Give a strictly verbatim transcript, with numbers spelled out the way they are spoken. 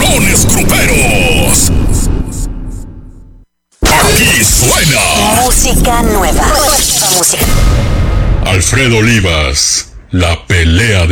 Ramones Gruperos. Aquí suena música nueva. Nueva música. Alfredo Olivas, la pelea de